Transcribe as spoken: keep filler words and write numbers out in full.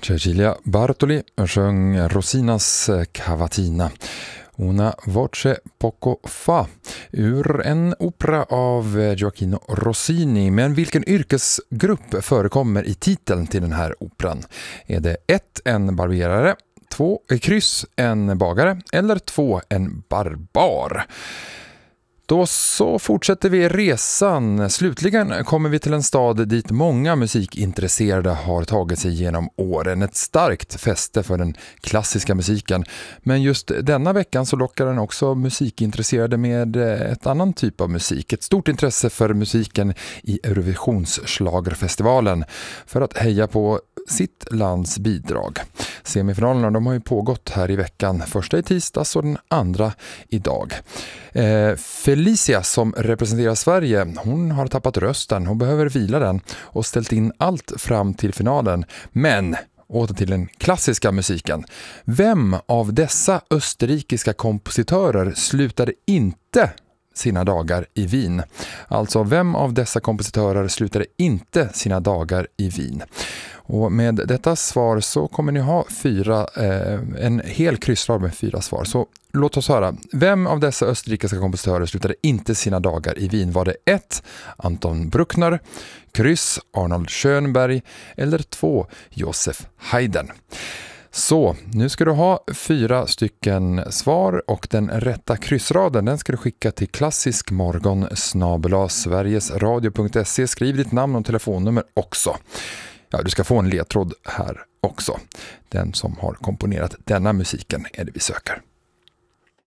Cecilia Bartoli sjöng Rosinas cavatina Una voce poco fa ur en opera av Gioacchino Rossini. Men vilken yrkesgrupp förekommer i titeln till den här operan? Är det ett en barberare, två kryss en bagare eller två en barbar? Då så fortsätter vi resan. Slutligen kommer vi till en stad dit många musikintresserade har tagit sig genom åren. Ett starkt fäste för den klassiska musiken. Men just denna veckan så lockar den också musikintresserade med ett annan typ av musik. Ett stort intresse för musiken i Eurovisionsschlagerfestivalen för att heja på sitt lands bidrag. Semifinalerna de har ju pågått här i veckan. Första i tisdags och den andra idag. Eh, Felicia som representerar Sverige, hon har tappat rösten. Hon behöver vila den och ställt in allt fram till finalen. Men åter till den klassiska musiken. Vem av dessa österrikiska kompositörer slutade inte sina dagar i Wien? Alltså, vem av dessa kompositörer slutade inte sina dagar i Wien? Och med detta svar så kommer ni ha fyra, eh, en hel kryssrad med fyra svar. Så låt oss höra. Vem av dessa österrikiska kompositörer slutade inte sina dagar i Wien? Var det ett Anton Bruckner, kryss Arnold Schönberg eller två Josef Haydn? Så, nu ska du ha fyra stycken svar och den rätta kryssraden den ska du skicka till klassiskmorgon snabel-a sverigesradio punkt se. Skriv ditt namn och telefonnummer också. Ja, du ska få en ledtråd här också. Den som har komponerat denna musiken är det vi söker.